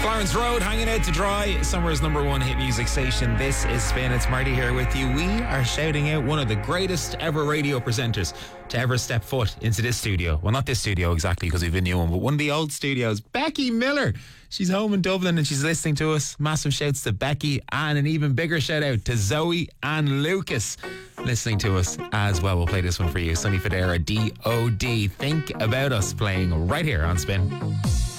Clarence Road, hanging out to dry, Summer's number one hit music station. This is Spin. It's Marty here with you. We are shouting out one of the greatest ever radio presenters to ever step foot into this studio. Well, not this studio exactly, because we've a new one, but one of the old studios. Becky Miller. She's home in Dublin and she's listening to us. Massive shouts to Becky, and an even bigger shout out to Zoe and Lucas listening to us as well. We'll play this one for you. Sonny Fodera, D.O.D. Think About Us, playing right here on Spin.